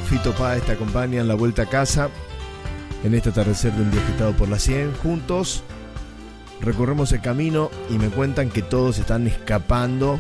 Fito Páez te acompaña en la vuelta a casa en este atardecer de un día agitado por la 100. Juntos recorremos el camino y me cuentan que todos están escapando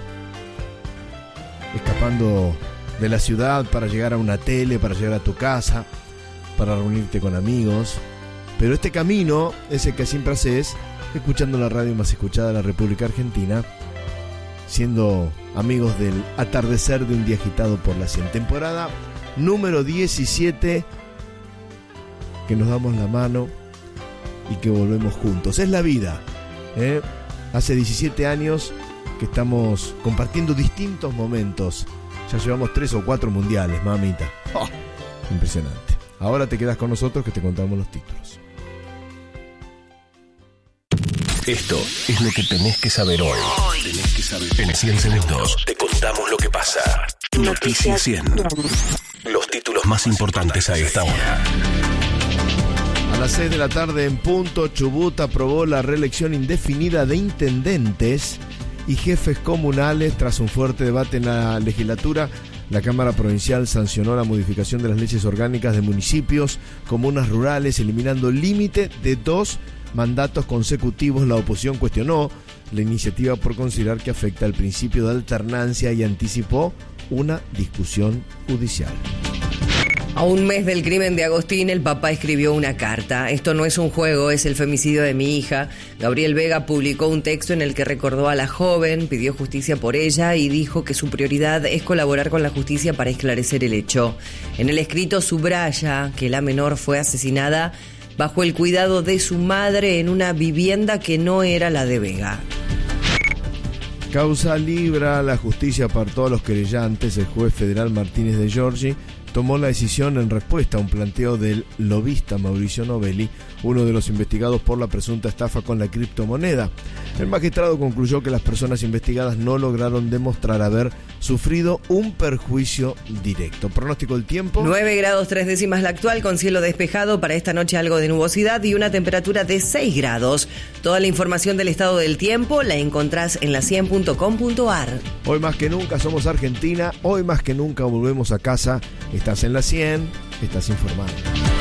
de la ciudad para llegar a una tele, para llegar a tu casa, para reunirte con amigos. Pero este camino es el que siempre haces escuchando la radio más escuchada de la República Argentina, siendo amigos del atardecer de un día agitado por la 100. Temporada número 17, que nos damos la mano y que volvemos juntos. Es la vida, ¿eh? Hace 17 años que estamos compartiendo distintos momentos. Ya llevamos 3 o 4 mundiales, mamita. ¡Oh! Impresionante. Ahora te quedas con nosotros que te contamos los títulos. Esto es lo que tenés que saber hoy. En 100 segundos te contamos lo que pasa. Noticias 100. Los títulos más importantes a esta hora. A las 6 de la tarde en punto, Chubut aprobó la reelección indefinida de intendentes y jefes comunales. Tras un fuerte debate en la legislatura, la Cámara Provincial sancionó la modificación de las leyes orgánicas de municipios, comunas rurales, eliminando el límite de 2 mandatos consecutivos. La oposición cuestionó la iniciativa por considerar que afecta al principio de alternancia y anticipó una discusión judicial. A un mes del crimen de Agostín, el papá escribió una carta. Esto no es un juego, es el femicidio de mi hija. Gabriel Vega publicó un texto en el que recordó a la joven, pidió justicia por ella y dijo que su prioridad es colaborar con la justicia para esclarecer el hecho. En el escrito subraya que la menor fue asesinada bajo el cuidado de su madre en una vivienda que no era la de Vega. Causa libra, la justicia apartó a los querellantes. El juez federal Martínez de Giorgi tomó la decisión en respuesta a un planteo del lobista Mauricio Novelli, uno de los investigados por la presunta estafa con la criptomoneda. El magistrado concluyó que las personas investigadas no lograron demostrar haber sufrido un perjuicio directo. Pronóstico del tiempo: 9 grados 3 décimas la actual, con cielo despejado. Para esta noche algo de nubosidad y una temperatura de 6 grados. Toda la información del estado del tiempo la encontrás en la100.com.ar. Hoy más que nunca somos Argentina, hoy más que nunca volvemos a casa. Estás en la 100, estás informado.